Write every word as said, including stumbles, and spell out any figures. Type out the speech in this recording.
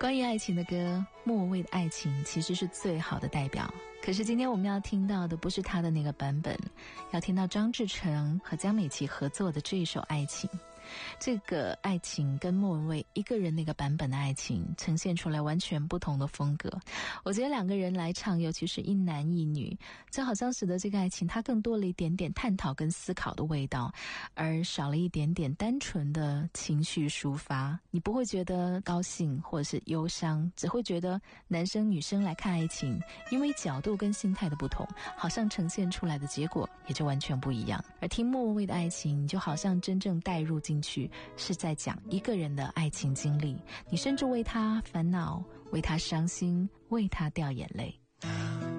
关于爱情的歌，莫文蔚的爱情其实是最好的代表。可是今天我们要听到的不是他的那个版本，要听到张志成和江美琪合作的这一首《爱情》。这个爱情跟莫文蔚一个人那个版本的爱情呈现出来完全不同的风格。我觉得两个人来唱，尤其是一男一女，这好像使得这个爱情它更多了一点点探讨跟思考的味道，而少了一点点单纯的情绪抒发。你不会觉得高兴或者是忧伤，只会觉得男生女生来看爱情，因为角度跟心态的不同，好像呈现出来的结果也就完全不一样。而听莫文蔚的爱情，你就好像真正带入进去，是在讲一个人的爱情经历，你甚至为他烦恼，为他伤心，为他掉眼泪。 当